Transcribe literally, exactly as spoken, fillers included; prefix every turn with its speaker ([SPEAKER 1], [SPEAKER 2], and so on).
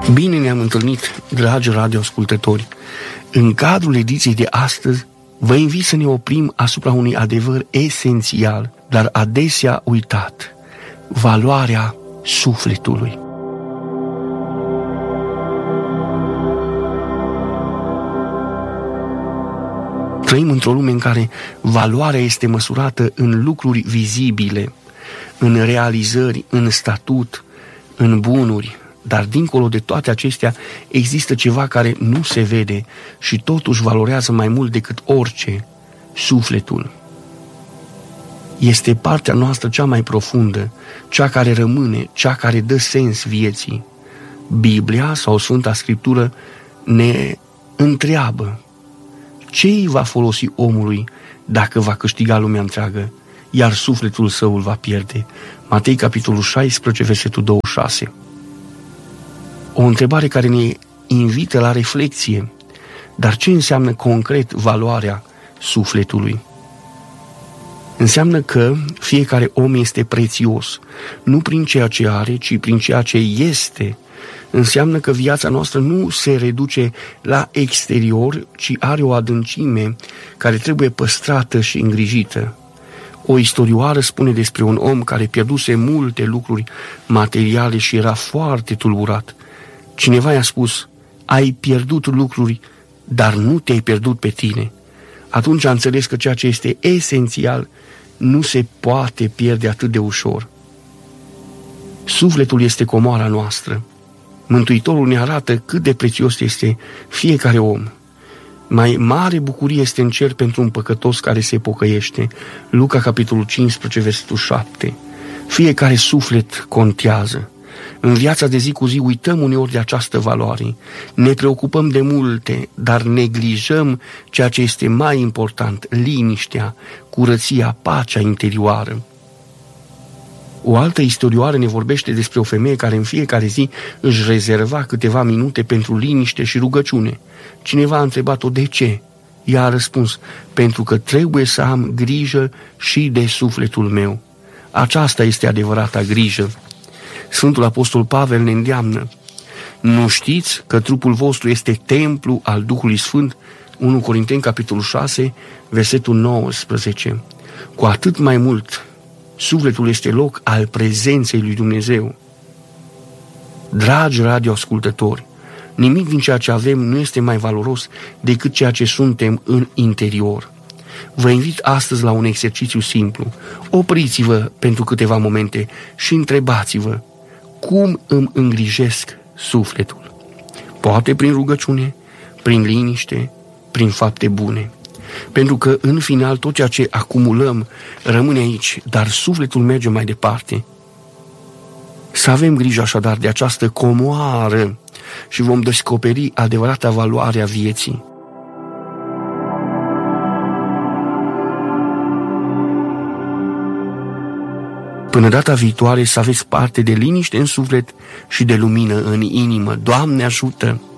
[SPEAKER 1] Bine ne-am întâlnit, dragi radioascultători! În cadrul ediției de astăzi, vă invit să ne oprim asupra unui adevăr esențial, dar adesea uitat: valoarea sufletului. Trăim într-o lume în care valoarea este măsurată în lucruri vizibile, în realizări, în statut, în bunuri, dar dincolo de toate acestea există ceva care nu se vede și totuși valorează mai mult decât orice: sufletul. Este partea noastră cea mai profundă, cea care rămâne, cea care dă sens vieții. Biblia sau Sfânta Scriptură ne întreabă: ce îi va folosi omului dacă va câștiga lumea întreagă, iar sufletul său îl va pierde? Matei, capitolul șaisprezece, versetul douăzeci și șase. O întrebare care ne invită la reflexie. Dar ce înseamnă concret valoarea sufletului? Înseamnă că fiecare om este prețios, nu prin ceea ce are, ci prin ceea ce este. Înseamnă că viața noastră nu se reduce la exterior, ci are o adâncime care trebuie păstrată și îngrijită. O istorioară spune despre un om care pierduse multe lucruri materiale și era foarte tulburat. Cineva i-a spus: ai pierdut lucruri, dar nu te-ai pierdut pe tine. Atunci a înțeles că ceea ce este esențial nu se poate pierde atât de ușor. Sufletul este comoara noastră. Mântuitorul ne arată cât de prețios este fiecare om. Mai mare bucurie este în cer pentru un păcătos care se pocăiește. Luca, capitolul cincisprezece, versetul șapte. Fiecare suflet contează. În viața de zi cu zi uităm uneori de această valoare. Ne preocupăm de multe, dar neglijăm ceea ce este mai important: liniștea, curăția, pacea interioară. O altă istorioară ne vorbește despre o femeie care în fiecare zi își rezerva câteva minute pentru liniște și rugăciune. Cineva a întrebat-o de ce. Ea a răspuns: pentru că trebuie să am grijă și de sufletul meu. Aceasta este adevărata grijă. Sfântul Apostol Pavel ne îndeamnă: nu știți că trupul vostru este templu al Duhului Sfânt? unu Corinteni, capitolul șase, versetul nouăsprezece. Cu atât mai mult, sufletul este loc al prezenței lui Dumnezeu. Dragi radioascultători, nimic din ceea ce avem nu este mai valoros decât ceea ce suntem în interior. Vă invit astăzi la un exercițiu simplu. Opriți-vă pentru câteva momente și întrebați-vă: cum îmi îngrijesc sufletul? Poate prin rugăciune, prin liniște, prin fapte bune. Pentru că în final tot ceea ce acumulăm rămâne aici, dar sufletul merge mai departe. Să avem grijă așadar de această comoară și vom descoperi adevărata valoare a vieții. Până data viitoare, să aveți parte de liniște în suflet și de lumină în inimă. Doamne ajută!